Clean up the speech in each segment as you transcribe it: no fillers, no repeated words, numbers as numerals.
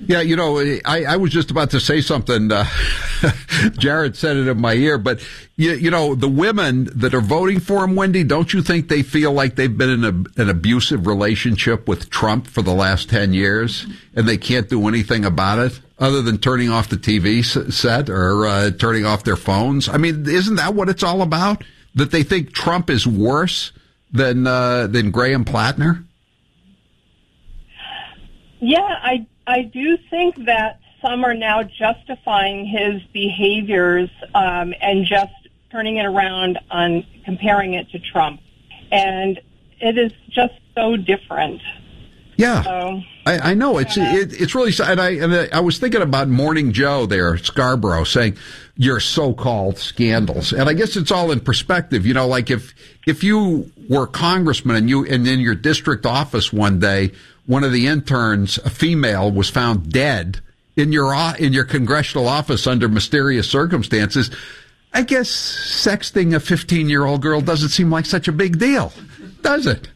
Yeah, I was just about to say something. Jared said it in my ear, but the women that are voting for him, Wendy, don't you think they feel like they've been in an abusive relationship with Trump for the last 10 years and they can't do anything about it other than turning off the TV set or turning off their phones? I mean, isn't that what it's all about? That they think Trump is worse than Graham Plattner? Yeah, I do think that some are now justifying his behaviors and just turning it around on comparing it to Trump. And it is just so different. Yeah, so, I know. It's really sad. I was thinking about Morning Joe there, Scarborough, saying your so-called scandals. And I guess it's all in perspective. Like if you were a congressman and in your district office one day, one of the interns, a female, was found dead in your congressional office under mysterious circumstances. I guess sexting a 15-year-old girl doesn't seem like such a big deal, does it?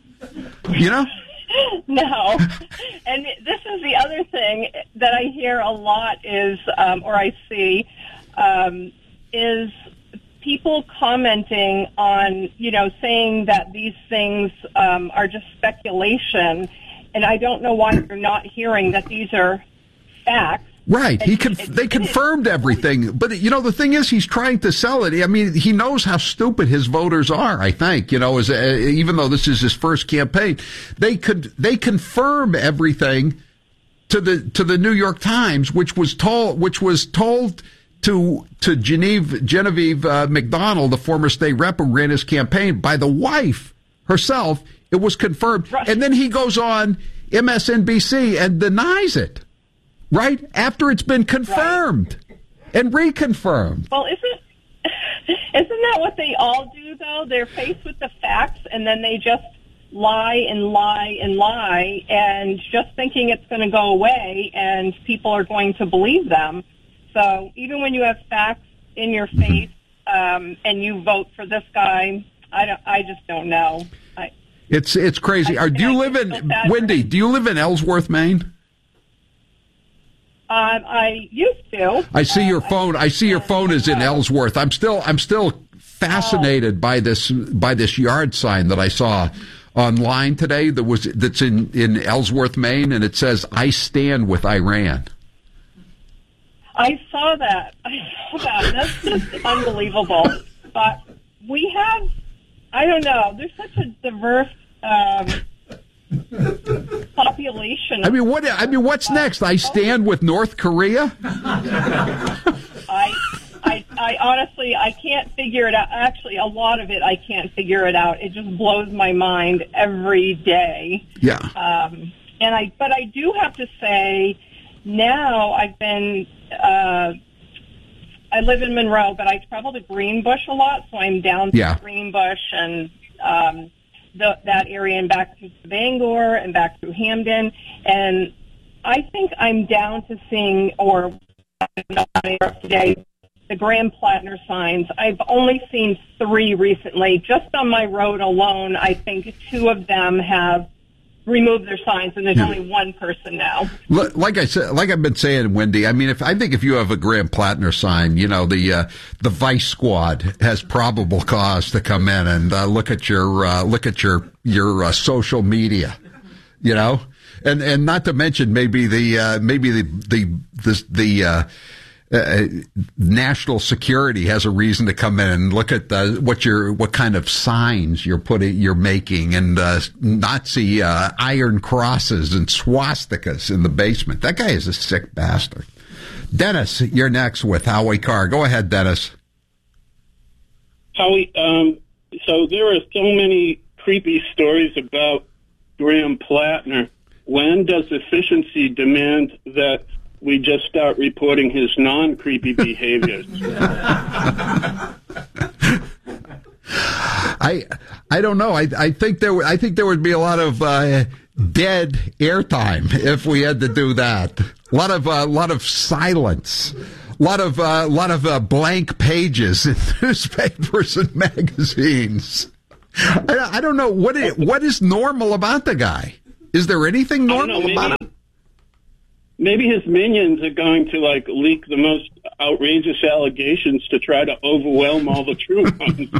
No. And this is the other thing that I hear a lot is, or I see, is people commenting on, saying that these things are just speculation. And I don't know why you're not hearing that these are facts. Right. They confirmed everything. But, the thing is, he's trying to sell it. I mean, he knows how stupid his voters are, I think, even though this is his first campaign. They confirm everything to the New York Times, which was told to Genevieve McDonald, the former state rep who ran his campaign, by the wife herself. It was confirmed. Right. And then he goes on MSNBC and denies it, right? After it's been confirmed and reconfirmed. Well, isn't that what they all do, though? They're faced with the facts, and then they just lie and lie and lie, and just thinking it's going to go away, and people are going to believe them. So even when you have facts in your face and you vote for this guy, I just don't know. It's crazy. Do you live in Wendy? Do you live in Ellsworth, Maine? I used to. I see your phone. I see your phone is in Ellsworth. I'm still fascinated by this yard sign that I saw online today. That's in Ellsworth, Maine, and it says "I stand with Iran." I saw that. That's just unbelievable. But we have. I don't know. There's such a diverse population. What's next? I stand with North Korea? I honestly, I can't figure it out. Actually, a lot of it, I can't figure it out. It just blows my mind every day. Yeah. But I do have to say, now I've been, I live in Monroe, but I travel to Greenbush a lot, so I'm down to Greenbush and that area and back to Bangor and back through Hamden. And I think I'm down to seeing, or today, the Graham Plattner signs. I've only seen 3 recently. Just on my road alone, I think 2 of them have remove their signs, and there's only one person now. Like I said, like I've been saying, Wendy, I mean, I think if you have a Graham Plattner sign, the Vice Squad has probable cause to come in and look at your social media, and not to mention maybe the national security has a reason to come in and look at what kind of signs you're making, and Nazi iron crosses and swastikas in the basement. That guy is a sick bastard. Dennis, you're next with Howie Carr. Go ahead, Dennis. Howie, so there are so many creepy stories about Graham Plattner. When does efficiency demand that we just start reporting his non-creepy behaviors? I don't know. I think there would be a lot of dead airtime if we had to do that. A lot of silence. A lot of blank pages in newspapers and magazines. I don't know what is normal about the guy. Is there anything normal about him? maybe his minions are going to leak the most outrageous allegations to try to overwhelm all the true ones.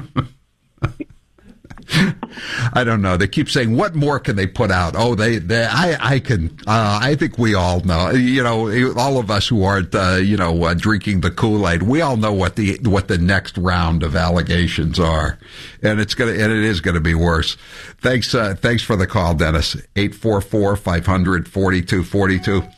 I don't know. They keep saying, what more can they put out? Oh, I think we all know, all of us who aren't, drinking the Kool-Aid, we all know what the next round of allegations are. And it is going to be worse. Thanks for the call, Dennis. 844-500-4242.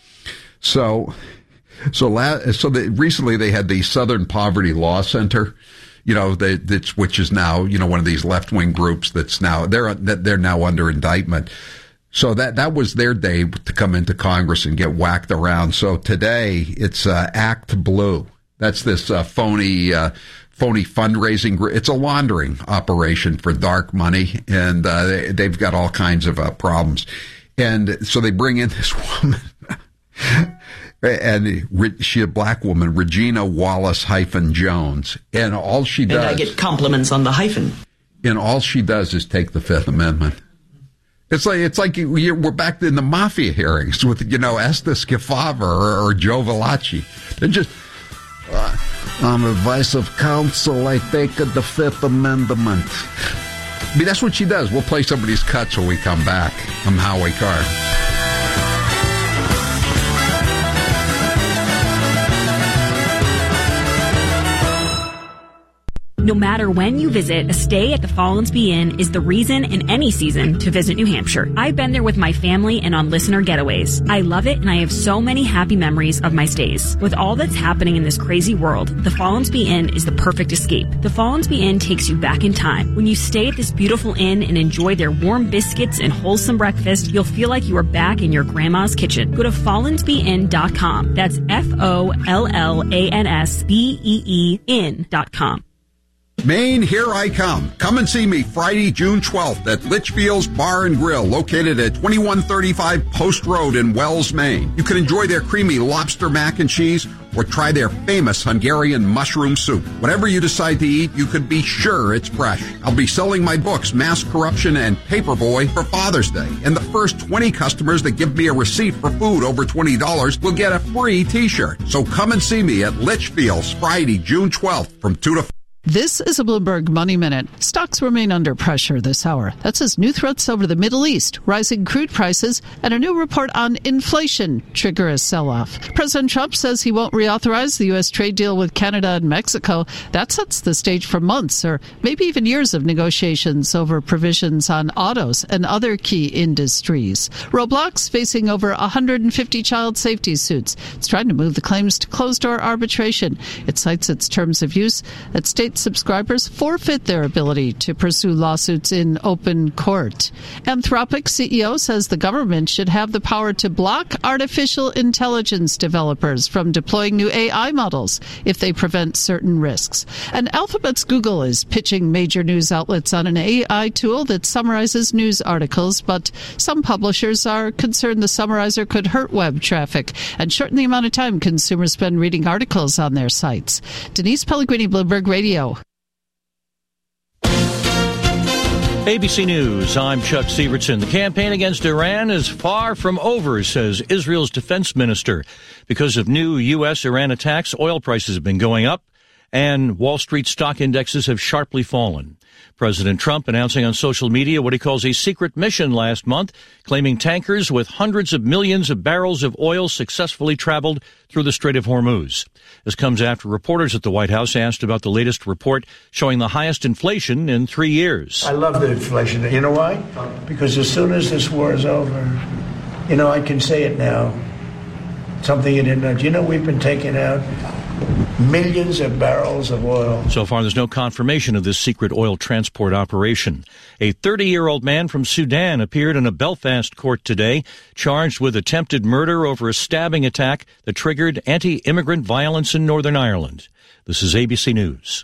Recently they had the Southern Poverty Law Center, which is now, one of these left-wing groups that's now, they're now under indictment. So that was their day to come into Congress and get whacked around. So today it's, Act Blue. That's this, phony fundraising group. It's a laundering operation for dark money, and, they've got all kinds of, problems. And so they bring in this woman. And she a black woman, Regina Wallace-Jones, and all she does. And I get compliments on the hyphen. And all she does is take the Fifth Amendment. It's like we're back in the mafia hearings with Estes Kefauver or Joe Valachi. They're just on advice of counsel, I take the Fifth Amendment. I mean, that's what she does. We'll play somebody's cuts when we come back. I'm Howie Carr. No matter when you visit, a stay at the Follansbee Inn is the reason in any season to visit New Hampshire. I've been there with my family and on listener getaways. I love it, and I have so many happy memories of my stays. With all that's happening in this crazy world, the Follansbee Inn is the perfect escape. The Follansbee Inn takes you back in time. When you stay at this beautiful inn and enjoy their warm biscuits and wholesome breakfast, you'll feel like you are back in your grandma's kitchen. Go to FollansbeeInn.com. That's FOLLANSBEE inn.com. Maine, here I come. Come and see me Friday, June 12th at Litchfield's Bar and Grill, located at 2135 Post Road in Wells, Maine. You can enjoy their creamy lobster mac and cheese or try their famous Hungarian mushroom soup. Whatever you decide to eat, you can be sure it's fresh. I'll be selling my books, Mass Corruption and Paperboy, for Father's Day. And the first 20 customers that give me a receipt for food over $20 will get a free t-shirt. So come and see me at Litchfield's Friday, June 12th from 2 to 4. This is a Bloomberg Money Minute. Stocks remain under pressure this hour. That's as new threats over the Middle East, rising crude prices, and a new report on inflation trigger a sell-off. President Trump says he won't reauthorize the U.S. trade deal with Canada and Mexico. That sets the stage for months or maybe even years of negotiations over provisions on autos and other key industries. Roblox facing over 150 child safety suits. It's trying to move the claims to closed-door arbitration. It cites its terms of use that state subscribers forfeit their ability to pursue lawsuits in open court. Anthropic CEO says the government should have the power to block artificial intelligence developers from deploying new AI models if they prevent certain risks. And Alphabet's Google is pitching major news outlets on an AI tool that summarizes news articles, but some publishers are concerned the summarizer could hurt web traffic and shorten the amount of time consumers spend reading articles on their sites. Denise Pellegrini, Bloomberg Radio. ABC News, I'm Chuck Sievertson. The campaign against Iran is far from over, says Israel's defense minister. Because of new U.S.-Iran attacks, oil prices have been going up, and Wall Street stock indexes have sharply fallen. President Trump announcing on social media what he calls a secret mission last month, claiming tankers with hundreds of millions of barrels of oil successfully traveled through the Strait of Hormuz. This comes after reporters at the White House asked about the latest report showing the highest inflation in 3 years. I love the inflation. You know why? Because as soon as this war is over, I can say it now. Something you didn't know. We've been taking out millions of barrels of oil. So far, there's no confirmation of this secret oil transport operation. A 30-year-old man from Sudan appeared in a Belfast court today, charged with attempted murder over a stabbing attack that triggered anti-immigrant violence in Northern Ireland. This is ABC News.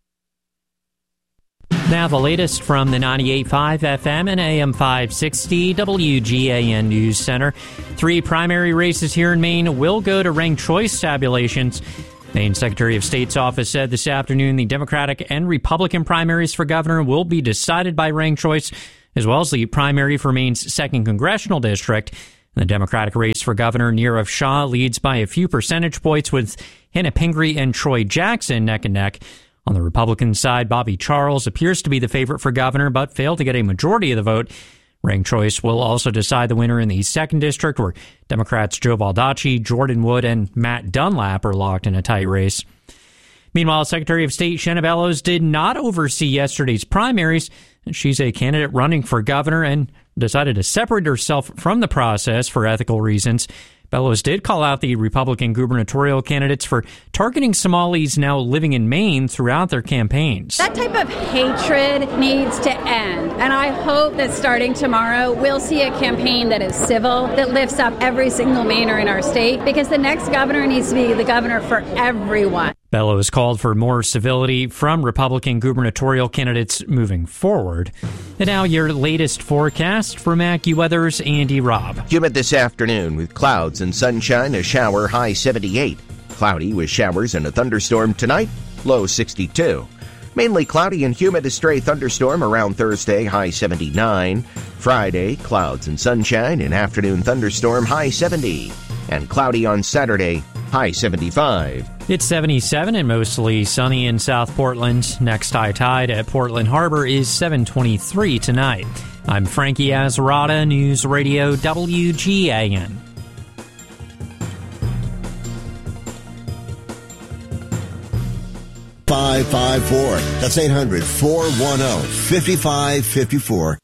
Now the latest from the 98.5 FM and AM 560 WGAN News Center. 3 primary races here in Maine will go to ranked choice tabulations. Maine Secretary of State's office said this afternoon the Democratic and Republican primaries for governor will be decided by ranked choice, as well as the primary for Maine's 2nd congressional district. In the Democratic race for governor, Nirav Shah leads by a few percentage points with Hannah Pingree and Troy Jackson neck and neck. On the Republican side, Bobby Charles appears to be the favorite for governor, but failed to get a majority of the vote. Ranked choice will also decide the winner in the 2nd District, where Democrats Joe Baldacci, Jordan Wood, and Matt Dunlap are locked in a tight race. Meanwhile, Secretary of State Shenna Bellows did not oversee yesterday's primaries. She's a candidate running for governor and decided to separate herself from the process for ethical reasons. Bellows did call out the Republican gubernatorial candidates for targeting Somalis now living in Maine throughout their campaigns. That type of hatred needs to end. And I hope that starting tomorrow, we'll see a campaign that is civil, that lifts up every single Mainer in our state, because the next governor needs to be the governor for everyone. Bellows called for more civility from Republican gubernatorial candidates moving forward. And now your latest forecast from AccuWeather's Andy Robb. Humid this afternoon with clouds and sunshine, a shower, high 78. Cloudy with showers and a thunderstorm tonight, low 62. Mainly cloudy and humid, a stray thunderstorm around Thursday, high 79. Friday, clouds and sunshine, an afternoon thunderstorm, high 70. And cloudy on Saturday, high 75. It's 77 and mostly sunny in South Portland. Next high tide at Portland Harbor is 7:23 tonight. I'm Frankie Azarada, News Radio WGAN. .554. That's 800-410-5554.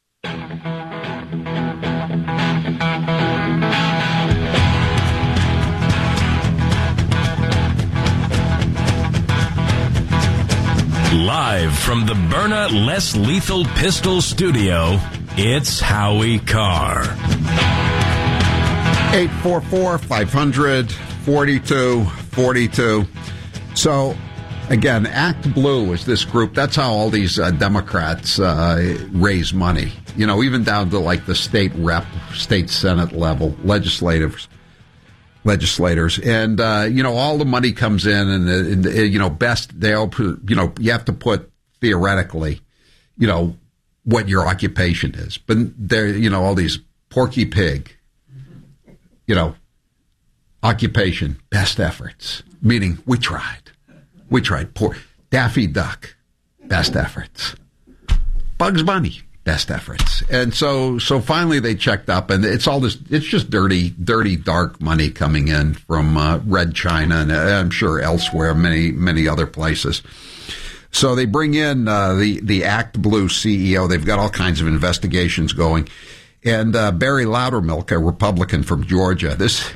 Live from the Byrna Less Lethal Pistol Studio, it's Howie Carr. 844-500-4242. So, again, Act Blue is this group. That's how all these Democrats raise money. You know, even down to like the state rep, state Senate level, legislators. And, all the money comes in and best, they all, you have to put theoretically, what your occupation is. But there, all these Porky Pig, occupation, best efforts, meaning we tried. Daffy Duck, best efforts. Bugs Bunny, best efforts. And so finally they checked up, and it's just dirty, dark money coming in from Red China, and I'm sure elsewhere, many other places. So they bring in the Act Blue CEO. They've got all kinds of investigations going. And Barry Loudermilk, a Republican from Georgia, this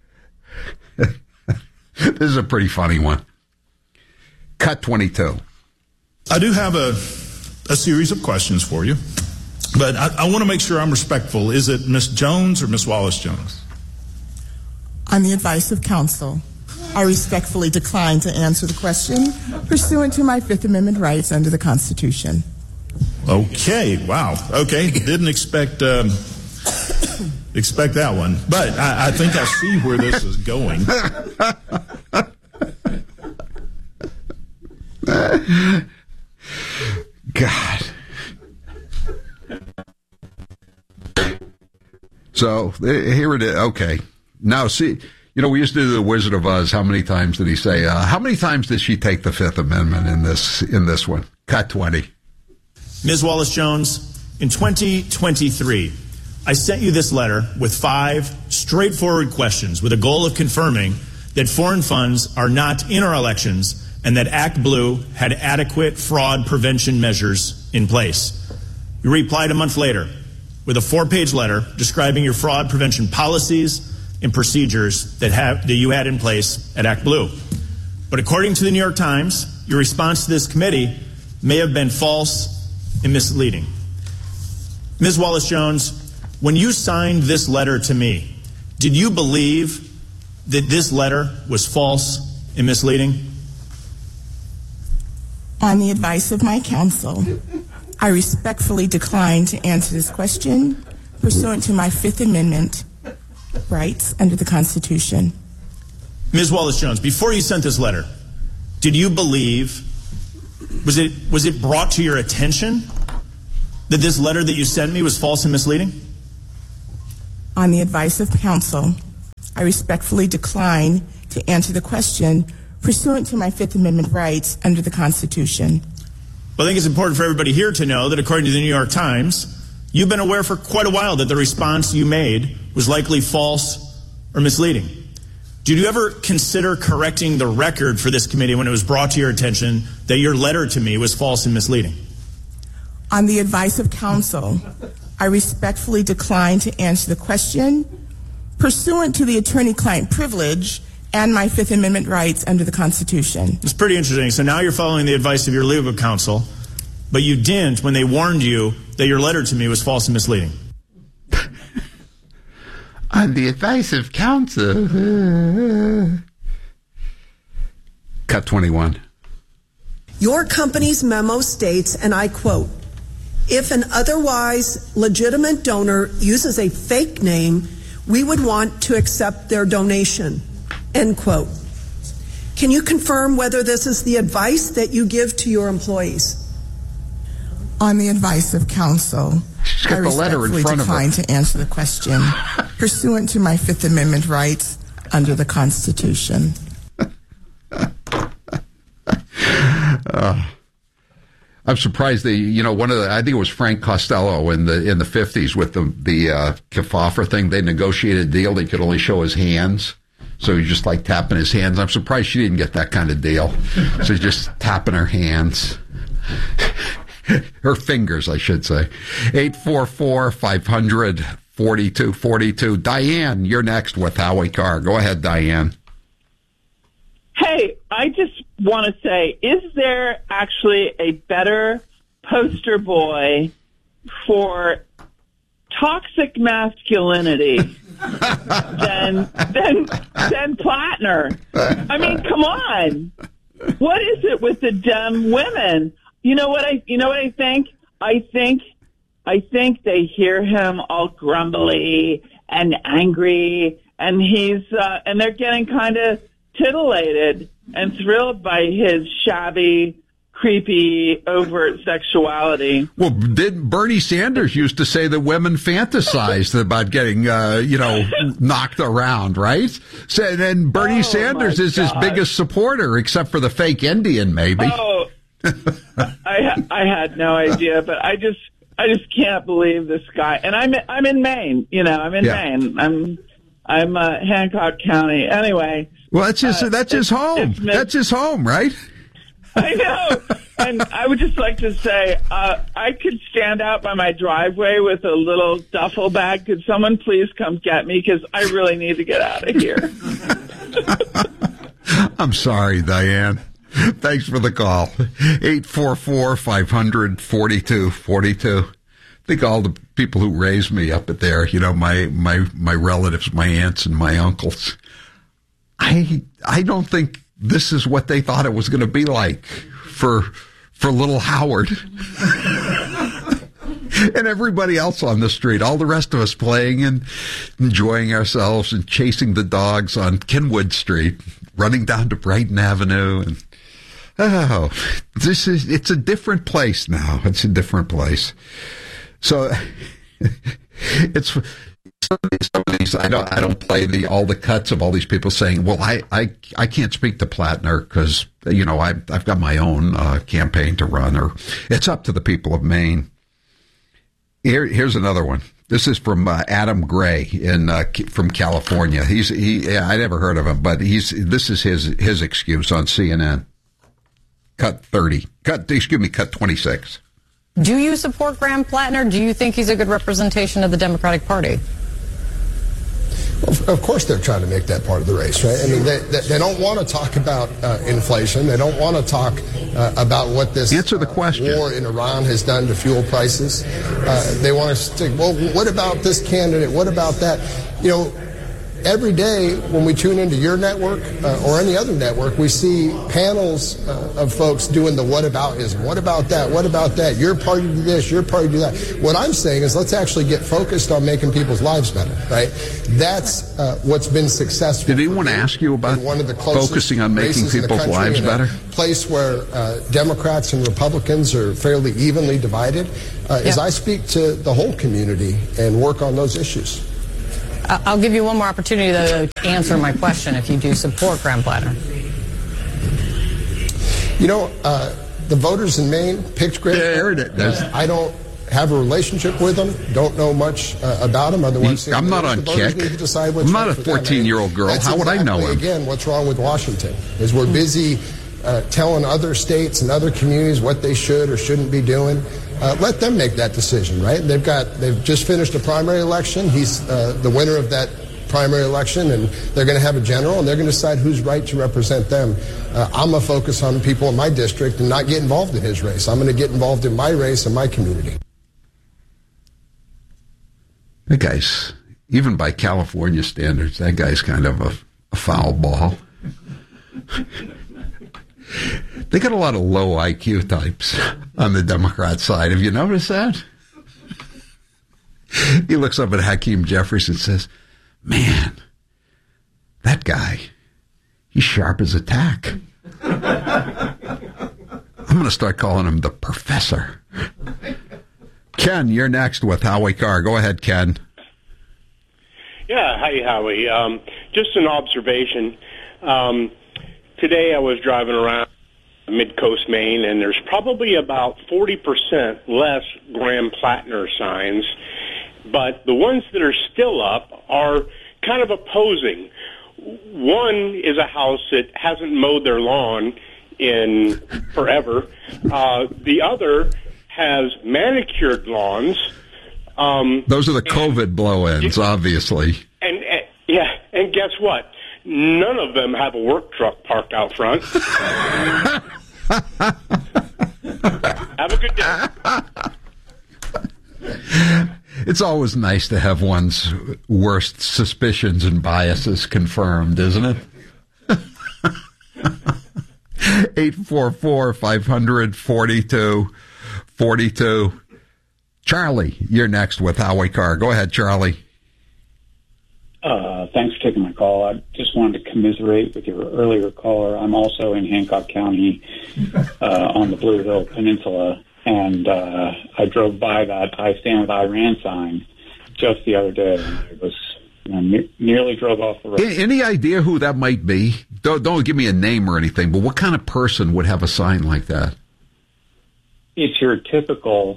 is a pretty funny one. Cut 22. I do have a series of questions for you, but I want to make sure I'm respectful. Is it Ms. Jones or Ms. Wallace-Jones? On the advice of counsel, I respectfully decline to answer the question pursuant to my Fifth Amendment rights under the Constitution. Okay, wow. Okay, didn't expect that one, but I think I see where this is going. God. So here it is. Okay. Now, see, we used to do the Wizard of Oz. How many times did he say? How many times did she take the Fifth Amendment in this one? Cut 20. Ms. Wallace-Jones, in 2023, I sent you this letter with 5 straightforward questions with a goal of confirming that foreign funds are not in our elections and that Act Blue had adequate fraud prevention measures in place. You replied a month later with a 4-page letter describing your fraud prevention policies and procedures that you had in place at Act Blue. But according to the New York Times, your response to this committee may have been false and misleading. Ms. Wallace-Jones, when you signed this letter to me, did you believe that this letter was false and misleading? On the advice of my counsel, I respectfully decline to answer this question pursuant to my Fifth Amendment rights under the Constitution. Ms. Wallace-Jones, before you sent this letter, did you believe, was it brought to your attention that this letter that you sent me was false and misleading? On the advice of counsel, I respectfully decline to answer the question pursuant to my Fifth Amendment rights under the Constitution. Well, I think it's important for everybody here to know that according to the New York Times, you've been aware for quite a while that the response you made was likely false or misleading. Did you ever consider correcting the record for this committee when it was brought to your attention that your letter to me was false and misleading? On the advice of counsel, I respectfully decline to answer the question pursuant to the attorney-client privilege and my Fifth Amendment rights under the Constitution. It's pretty interesting. So now you're following the advice of your legal counsel, but you didn't when they warned you that your letter to me was false and misleading. On the advice of counsel. Cut 21. Your company's memo states, and I quote, "If an otherwise legitimate donor uses a fake name, we would want to accept their donation." End quote. Can you confirm whether this is the advice that you give to your employees? On the advice of counsel, she's got the letter in front of her. I respectfully decline to answer the question pursuant to my Fifth Amendment rights under the Constitution. I'm surprised I think it was Frank Costello in the 50s with the Kefauver thing. They negotiated a deal. They could only show his hands. So he's just like tapping his hands. I'm surprised she didn't get that kind of deal. So he's just tapping her hands. Her fingers, I should say. 844-500-4242. Diane, you're next with Howie Carr. Go ahead, Diane. Hey, I just want to say, is there actually a better poster boy for toxic masculinity than Plattner? I mean, come on. What is it with the dumb women? You know what I think? I think they hear him all grumbly and angry, and and they're getting kind of titillated and thrilled by his shabby, creepy, overt sexuality. Well, Bernie Sanders used to say that women fantasized about getting, knocked around, right? So, and Bernie Sanders is his biggest supporter, except for the fake Indian, maybe. Oh, I had no idea, but I just can't believe this guy. And I'm in Maine, I'm in Maine. I'm Hancock County. Anyway. Well, that's his home. That's his home, right? I know. And I would just like to say, I could stand out by my driveway with a little duffel bag. Could someone please come get me? Because I really need to get out of here. I'm sorry, Diane. Thanks for the call. 844-500-4242. I think all the people who raised me up at there, my relatives, my aunts and my uncles, I don't think this is what they thought it was going to be like for little Howard. And everybody else on the street, all the rest of us playing and enjoying ourselves and chasing the dogs on Kenwood Street, running down to Brighton Avenue. And it's a different place now. It's a different place. So it's some of these. I don't play all the cuts of all these people saying, "Well, I can't speak to Plattner because I've got my own campaign to run," or it's up to the people of Maine. Here's another one. This is from Adam Gray from California. I never heard of him, but this is his excuse on CNN. Cut 26. Do you support Graham Plattner? Do you think he's a good representation of the Democratic Party? Well, of course they're trying to make that part of the race, right? I mean, they don't want to talk about inflation. They don't want to talk about what this Answer the question. War in Iran has done to fuel prices. They want to stick, well, what about this candidate? What about that? Every day when we tune into your network or any other network, we see panels of folks doing the whataboutism. What about that? What about that? Your party do this, your party do that. What I'm saying is let's actually get focused on making people's lives better, right? That's what's been successful. Did anyone ask you about focusing on making people's lives better? A place where Democrats and Republicans are fairly evenly divided, is I speak to the whole community and work on those issues. I'll give you one more opportunity, though, to answer my question if you do support Graham Plattner. You know, the voters in Maine picked Graham Plattner. I don't have a relationship with them, don't know much about him. I'm not on Kick. I'm not a 14-year-old girl. How would I know him? Again, what's wrong with Washington is we're busy telling other states and other communities what they should or shouldn't be doing. Let them make that decision, right? They've just finished a primary election. He's the winner of that primary election, and they're going to have a general, and they're going to decide who's right to represent them. I'm going to focus on people in my district and not get involved in his race. I'm going to get involved in my race and my community. That guy's, even by California standards, that guy's kind of a foul ball. They got a lot of low IQ types on the Democrat side. Have you noticed that? He looks up at Hakeem Jeffries and says, man, that guy, he's sharp as a tack. I'm going to start calling him the professor. Ken, you're next with Howie Carr. Go ahead, Ken. Yeah, hi, Howie. Just an observation. Today I was driving around Mid-Coast Maine, and there's probably about 40% less Graham Plattner signs, but the ones that are still up are kind of opposing. One is a house that hasn't mowed their lawn in forever. The other has manicured lawns. Those are the COVID blow-ins, obviously. And guess what? None of them have a work truck parked out front. Have a good day. It's always nice to have one's worst suspicions and biases confirmed, isn't it? 844-500-4242. Charlie, you're next with Howie Carr. Go ahead, Charlie. Thanks for taking my call. I just wanted to commiserate with your earlier caller. I'm also in Hancock County on the Blue Hill Peninsula, and I drove by that I Stand with Iran sign just the other day. It was nearly drove off the road. Any idea who that might be? Don't give me a name or anything, but what kind of person would have a sign like that? It's your typical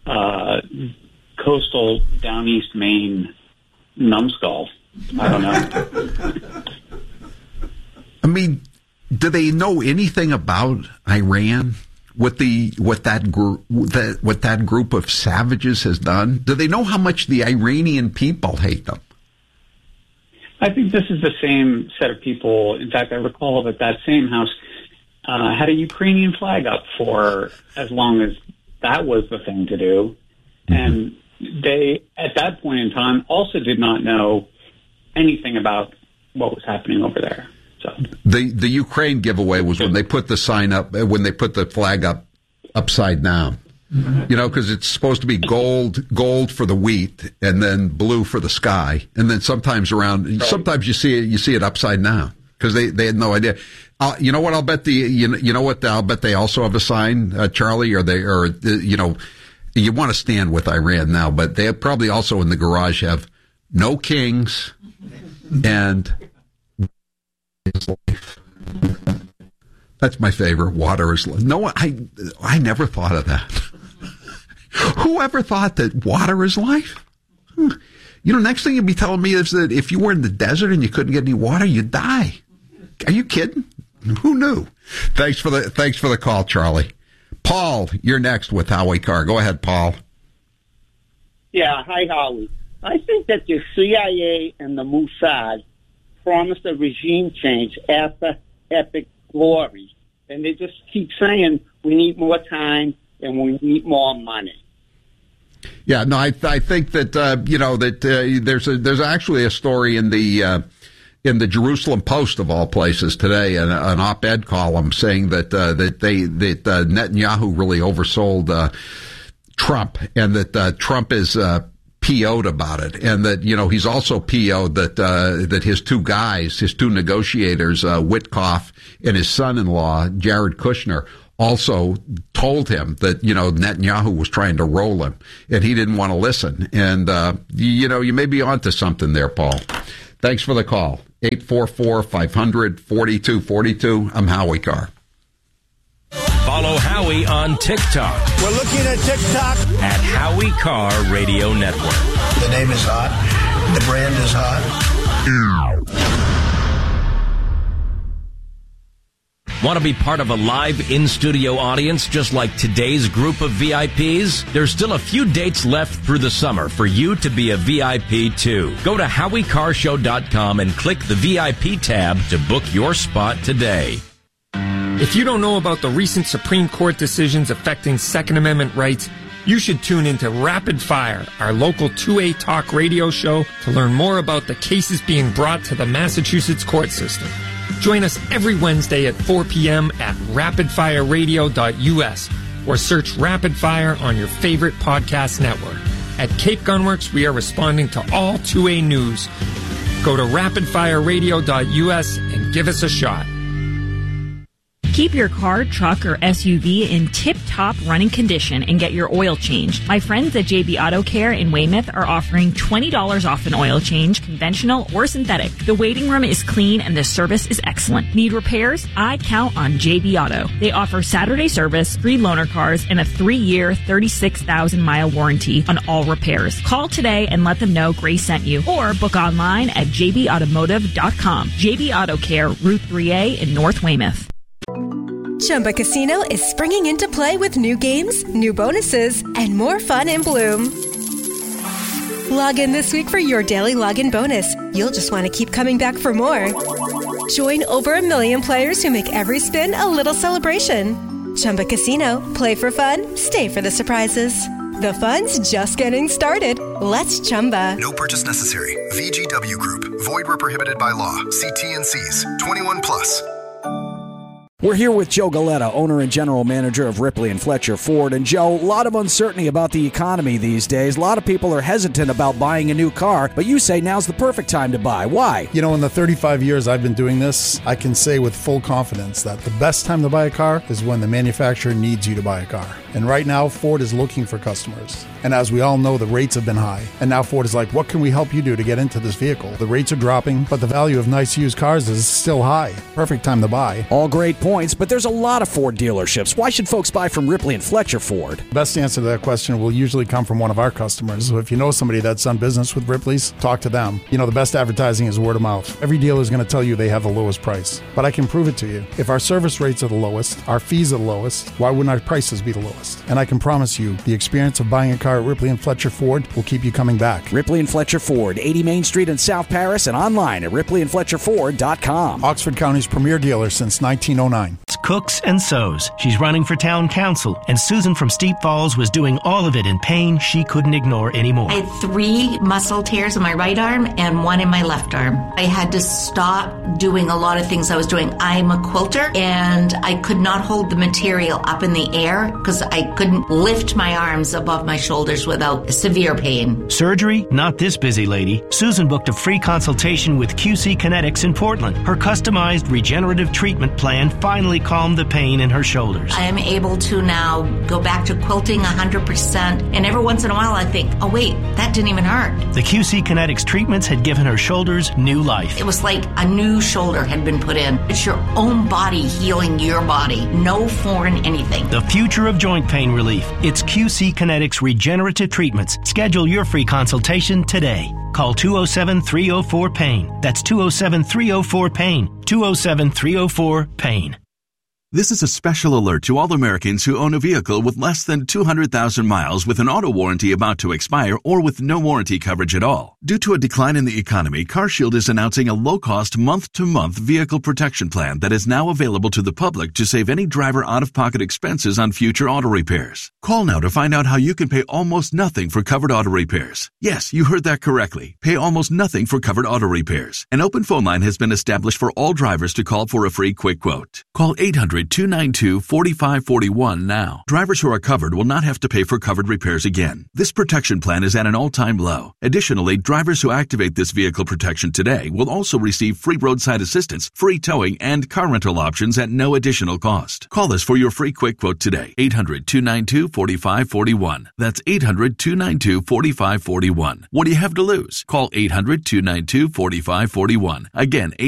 coastal down east Maine numbskull. I don't know. I mean, do they know anything about Iran? What that group of savages has done? Do they know how much the Iranian people hate them? I think this is the same set of people. In fact, I recall that same house had a Ukrainian flag up for as long as that was the thing to do. Mm-hmm. And they, at that point in time, also did not know anything about what was happening over there. So the Ukraine giveaway was when they put the sign up, when they put the flag up upside down. You know, because it's supposed to be gold for the wheat, and then blue for the sky, and then sometimes sometimes you see it upside down because they had no idea. You know what? I'll bet I'll bet they also have a sign, Charlie, you want to stand with Iran now, but they probably also in the garage have no kings and life. That's my favorite. Water is life. No, I never thought of that. Who ever thought that water is life? Next thing you'd be telling me is that if you were in the desert and you couldn't get any water, you'd die. Are you kidding? Who knew? Thanks for the call, Charlie. Paul, you're next with Howie Carr. Go ahead, Paul. Yeah, hi, Howie. I think that the CIA and the Mossad promised a regime change after Epic Glory, and they just keep saying we need more time and we need more money. Yeah, no, I think that there's actually a story in the Jerusalem Post of all places today, an op-ed column saying that Netanyahu really oversold Trump, and that Trump is PO'd about it, and that he's also PO'd that his two negotiators, Witkoff and his son-in-law Jared Kushner, also told him that, Netanyahu was trying to roll him, and he didn't want to listen. And, you may be onto something there, Paul. Thanks for the call. 844-500-4242. I'm Howie Carr. Follow Howie on TikTok. We're looking at TikTok. At Howie Carr Radio Network. The name is hot. The brand is hot. Want to be part of a live in-studio audience just like today's group of VIPs? There's still a few dates left through the summer for you to be a VIP too. Go to HowieCarShow.com and click the VIP tab to book your spot today. If you don't know about the recent Supreme Court decisions affecting Second Amendment rights, you should tune into Rapid Fire, our local 2A talk radio show, to learn more about the cases being brought to the Massachusetts court system. Join us every Wednesday at 4 p.m. at rapidfireradio.us or search Rapid Fire on your favorite podcast network. At Cape Gunworks, we are responding to all 2A news. Go to rapidfireradio.us and give us a shot. Keep your car, truck, or SUV in tip-top running condition and get your oil changed. My friends at JB Auto Care in Weymouth are offering $20 off an oil change, conventional or synthetic. The waiting room is clean and the service is excellent. Need repairs? I count on JB Auto. They offer Saturday service, free loaner cars, and a 3-year, 36,000-mile warranty on all repairs. Call today and let them know Grace sent you, or book online at jbautomotive.com. JB Auto Care, Route 3A in North Weymouth. Chumba Casino is springing into play with new games, new bonuses, and more fun in Bloom. Log in this week for your daily login bonus. You'll just want to keep coming back for more. Join over 1 million players who make every spin a little celebration. Chumba Casino. Play for fun. Stay for the surprises. The fun's just getting started. Let's Chumba. No purchase necessary. VGW Group. Void where prohibited by law. See T&Cs. 21 plus. We're here with Joe Galetta, owner and general manager of Ripley and Fletcher Ford. And Joe, a lot of uncertainty about the economy these days. A lot of people are hesitant about buying a new car, but you say now's the perfect time to buy. Why? You know, in the 35 years I've been doing this, I can say with full confidence that the best time to buy a car is when the manufacturer needs you to buy a car. And right now, Ford is looking for customers. And as we all know, the rates have been high. And now Ford is like, what can we help you do to get into this vehicle? The rates are dropping, but the value of nice used cars is still high. Perfect time to buy. All great points, but there's a lot of Ford dealerships. Why should folks buy from Ripley and Fletcher Ford? Best answer to that question will usually come from one of our customers. So if you know somebody that's done business with Ripley's, talk to them. You know, the best advertising is word of mouth. Every dealer is going to tell you they have the lowest price. But I can prove it to you. If our service rates are the lowest, our fees are the lowest, why wouldn't our prices be the lowest? And I can promise you, the experience of buying a car at Ripley and Fletcher Ford will keep you coming back. Ripley and Fletcher Ford, 80 Main Street in South Paris, and online at ripleyandfletcherford.com. Oxford County's premier dealer since 1909. Cooks and sews. She's running for town council, and Susan from Steep Falls was doing all of it in pain she couldn't ignore anymore. I had 3 muscle tears in my right arm and 1 in my left arm. I had to stop doing a lot of things I was doing. I'm a quilter, and I could not hold the material up in the air because I couldn't lift my arms above my shoulders without severe pain. Surgery? Not this busy lady. Susan booked a free consultation with QC Kinetics in Portland. Her customized regenerative treatment plan finally calmed the pain in her shoulders. I am able to now go back to quilting 100%, and every once in a while I think, oh wait, that didn't even hurt. The QC Kinetics treatments had given her shoulders new life. It was like a new shoulder had been put in. It's your own body healing your body. No foreign anything. The future of joint pain relief. It's QC Kinetics regenerative treatments. Schedule your free consultation today. Call 207-304-PAIN. That's 207-304-PAIN. 207-304-PAIN. This is a special alert to all Americans who own a vehicle with less than 200,000 miles with an auto warranty about to expire or with no warranty coverage at all. Due to a decline in the economy, CarShield is announcing a low-cost month-to-month vehicle protection plan that is now available to the public to save any driver out-of-pocket expenses on future auto repairs. Call now to find out how you can pay almost nothing for covered auto repairs. Yes, you heard that correctly. Pay almost nothing for covered auto repairs. An open phone line has been established for all drivers to call for a free quick quote. Call 800 800-292-4541 now. Drivers who are covered will not have to pay for covered repairs again. This protection plan is at an all-time low. Additionally, drivers who activate this vehicle protection today will also receive free roadside assistance, free towing, and car rental options at no additional cost. Call us for your free quick quote today. 800-292-4541. That's 800-292-4541. What do you have to lose? Call 800-292-4541. Again,